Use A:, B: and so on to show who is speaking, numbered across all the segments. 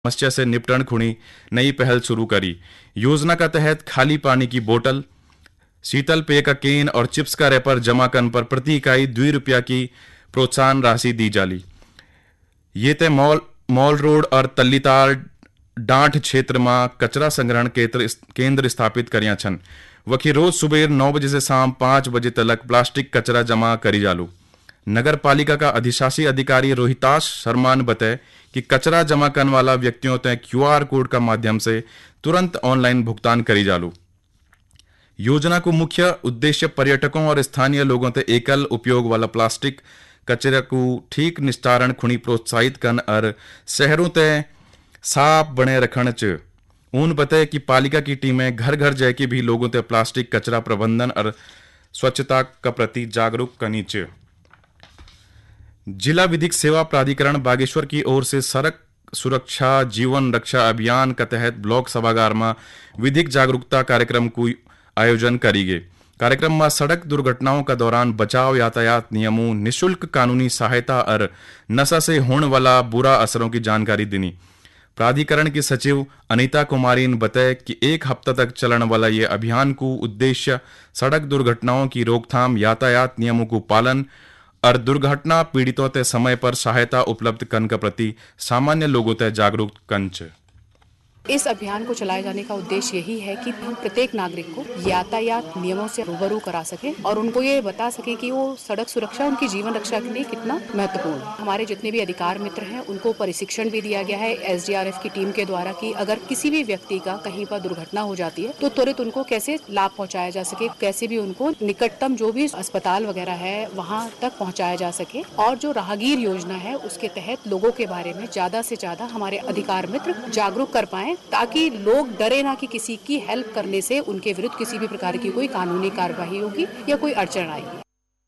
A: समस्या से निपटन खुणी नई पहल शुरू करी। योजना का तहत खाली पानी की बोतल, शीतल पेय का केन और चिप्स का रैपर जमा करने पर प्रति इकाई ₹2 की प्रोत्साहन राशि दी जाली। ये तय मॉल रोड और तल्लीताल डांठ क्षेत्र में कचरा संग्रहण केंद्र स्थापित करिया छन। वखी रोज सुबह 9 बजे से शाम 5 बजे तक प्लास्टिक कचरा जमा करी जालू। नगर पालिका का अधिशासी अधिकारी रोहिताश शर्मा ने बताया कि कचरा जमा करने वाला व्यक्तियों तय QR कोड का माध्यम से तुरंत ऑनलाइन भुगतान करी जालू। योजना को मुख्य उद्देश्य पर्यटकों और स्थानीय लोगों तक एकल उपयोग वाला प्लास्टिक कचरा को ठीक निस्तारण खुणी प्रोत्साहित करन और शहरों तय साफ बने रखने च। उन बताया कि पालिका की टीमें घर घर जाके भी लोगों तक प्लास्टिक कचरा प्रबंधन और स्वच्छता का प्रति जागरूक करनी च। जिला विधिक सेवा प्राधिकरण बागेश्वर की ओर से सड़क सुरक्षा जीवन रक्षा अभियान के तहत ब्लॉक सभागार में विधिक जागरूकता कार्यक्रम को आयोजन करी गए। कार्यक्रम में सड़क दुर्घटनाओं का दौरान बचाव, यातायात नियमों, निशुल्क कानूनी सहायता और नशा से होने वाला बुरा असरों की जानकारी देनी। प्राधिकरण की सचिव अनीता कुमारी ने बताया कि 1 हफ्ता तक चलने वाला ये अभियान को उद्देश्य सड़क दुर्घटनाओं की रोकथाम, यातायात नियमों को पालन और दुर्घटना पीड़ितों तक समय पर सहायता उपलब्ध करने के प्रति सामान्य लोगों तक जागरूक करना।
B: इस अभियान को चलाए जाने का उद्देश्य यही है कि हम प्रत्येक नागरिक को यातायात नियमों से रूबरू करा सके और उनको ये बता सके कि वो सड़क सुरक्षा उनकी जीवन रक्षा के लिए कितना महत्वपूर्ण है। हमारे जितने भी अधिकार मित्र हैं उनको प्रशिक्षण भी दिया गया है SDRF की टीम के द्वारा कि अगर किसी भी व्यक्ति का कहीं पर दुर्घटना हो जाती है तो त्वरित उनको कैसे लाभ पहुँचाया जा सके, कैसे भी उनको निकटतम जो भी अस्पताल वगैरह है वहाँ तक पहुँचाया जा सके। और जो राहगीर योजना है उसके तहत लोगों के बारे में ज्यादा से ज्यादा हमारे अधिकार मित्र जागरूक कर पाए ताकि लोग डरे ना कि किसी की हेल्प करने से उनके विरुद्ध किसी भी प्रकार की कोई कानूनी कार्यवाही होगी या कोई अड़चन आएगी।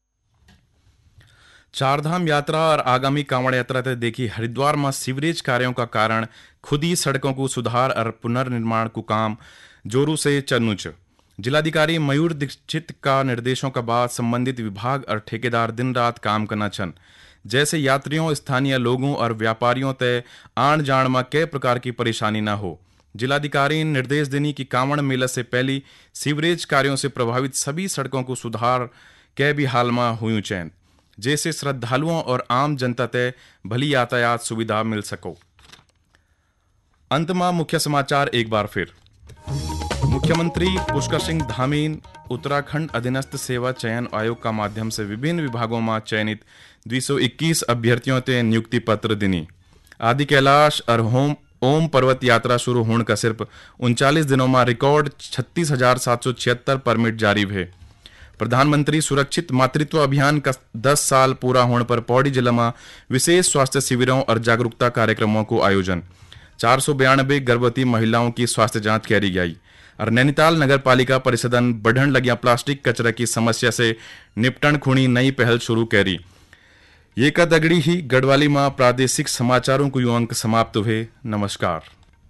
A: चारधाम यात्रा और आगामी कांवड़ यात्रा तक देखी हरिद्वार में सीवरेज कार्यों का कारण खुद ही सड़कों को सुधार और पुनर्निर्माण को काम जोरों से चलनुच। जिलाधिकारी मयूर दीक्षित का निर्देशों का बाद संबंधित विभाग और ठेकेदार दिन रात काम करना छन। जैसे यात्रियों, स्थानीय लोगों और व्यापारियों तय आन जान में कई प्रकार की परेशानी न हो। जिलाधिकारी ने निर्देश देनी कि कांवड़ मेला से पहले सीवरेज कार्यों से प्रभावित सभी सड़कों को सुधार कै भी हाल में हुई चैन, जैसे श्रद्धालुओं और आम जनता तय भली यातायात सुविधा मिल सको। अंत में मुख्य समाचार एक बार फिर। मुख्यमंत्री पुष्कर सिंह धामी उत्तराखंड अधीनस्थ सेवा चयन आयोग का माध्यम से विभिन्न विभागों में चयनित 221 अभ्यर्थियों ते नियुक्ति पत्र दिनी। आदि कैलाश और ओम पर्वत यात्रा शुरू होने का सिर्फ 39 दिनों में रिकॉर्ड 36,776 परमिट जारी हुए। प्रधानमंत्री सुरक्षित मातृत्व अभियान का 10 साल पूरा होने पर पौड़ी जिला में विशेष स्वास्थ्य शिविरों और जागरूकता कार्यक्रमों को आयोजन। 492 गर्भवती महिलाओं की स्वास्थ्य जांच करी गई। और नैनीताल नगर पालिका परिषदन बढ़न लगिया प्लास्टिक कचरा की समस्या से निपटन खुणी नई पहल शुरू करी। ये का दगड़ी ही गढ़वाली में प्रादेशिक समाचारों को यो अंक समाप्त हुए। नमस्कार।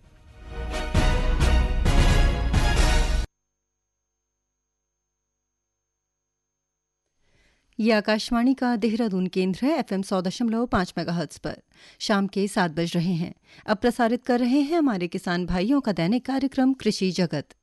C: ये आकाशवाणी का देहरादून केंद्र है। FM 100.5 मेगाहर्ट्ज पर शाम के 7 बज रहे हैं। अब प्रसारित कर रहे हैं हमारे किसान भाइयों का दैनिक कार्यक्रम कृषि जगत।